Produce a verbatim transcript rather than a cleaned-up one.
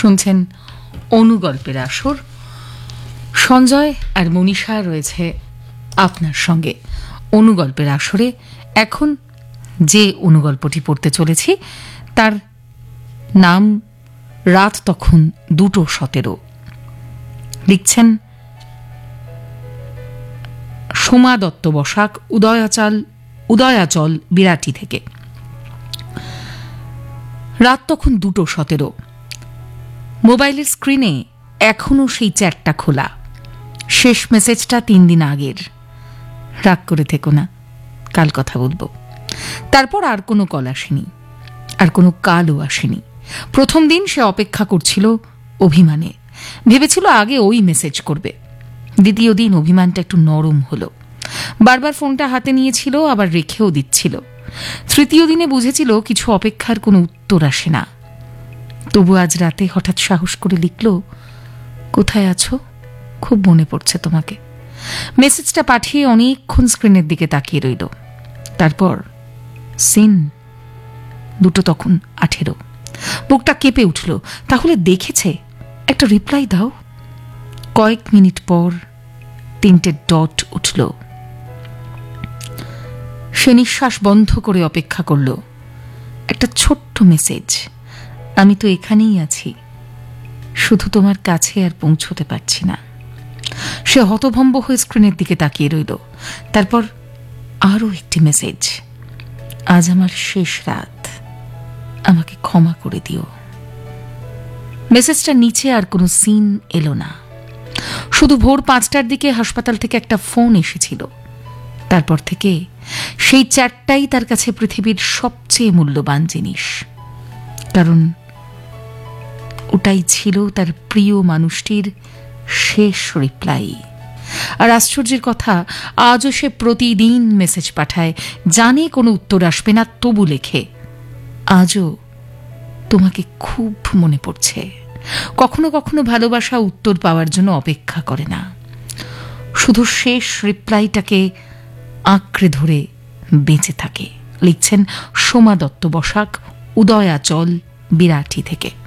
শুনছেন অনুগল্পের আসর। সঞ্জয় আর মনীষা রয়েছে আপনার সঙ্গে অনুগল্পের আসরে। এখন যে অনুগল্পটি পড়তে চলেছি তার নাম রাত তখন দুটো সতেরো। লিখছেন সোমা দত্ত বসাক, উদয়াচল উদয়াচল বিরাটি থেকে। রাত তখন দুটো সতেরো। মোবাইলের স্ক্রিনে এখনো সেই চ্যাটটা খোলা। শেষ মেসেজটা তিন দিন আগের। রাগ করে থেকো না, কাল কথা বলবো। তারপর আর কোনো কল আসেনি, আর কোনো কালও আসেনি। প্রথম দিন সে অপেক্ষা করছিল অভিমানে, ভেবেছিল আগে ওই মেসেজ করবে। দ্বিতীয় দিন অভিমানটা একটু নরম হলো, বারবার ফোনটা হাতে নিয়েছিল, আবার রেখেও দিচ্ছিল। তৃতীয় দিনে বুঝেছিল কিছু অপেক্ষার কোনো উত্তর আসে না। তবু আজ রাতে হঠাৎ সাহস করে লিখল, কোথায় আছো, খুব মনে পড়ছে তোমাকে। মেসেজটা পাঠিয়ে অনেকক্ষণ স্ক্রিনের দিকে তাকিয়ে রইল। তারপর সিন দুটো তখন আঠেরো। বুকটা কেঁপে উঠল। তাহলে দেখেছে, একটা রিপ্লাই দাও। কয়েক মিনিট পর তিনটে ডট উঠল। সে নিঃশ্বাস বন্ধ করে অপেক্ষা করল। একটা ছোট্ট মেসেজ, আমি তো এখানেই আছি, শুধু তোমার কাছে আর পৌঁছতে পারছি না। সে হতভম্ব হয়ে স্ক্রিনের দিকে তাকিয়ে রইল। তারপর আরও একটি মেসেজ, আজ আমার শেষ রাত, আমাকে ক্ষমা করে দিও। মেসেজটা নিচে আর কোনো সিন এলো না। শুধু ভোর পাঁচটার দিকে হাসপাতাল থেকে একটা ফোন এসেছিল। তারপর থেকে সেই চ্যাটটাই তার কাছে পৃথিবীর সবচেয়ে মূল্যবান জিনিস, কারণ ওটাই ছিল তার প্রিয় মানুষটির শেষ রিপ্লাই। আর আশ্চর্যের কথা, আজও সে প্রতিদিন মেসেজ পাঠায়, জানে কোনো উত্তর আসবে না, তবু লেখে, আজও তোমাকে খুব মনে পড়ছে। কখনো কখনো ভালোবাসা উত্তর পাওয়ার জন্য অপেক্ষা করে না, শুধু শেষ রিপ্লাইটাকে আঁকড়ে ধরে বেঁচে থাকে। লিখছেন সোমা দত্ত বসাক, উদয়াচল বিরাটি থেকে।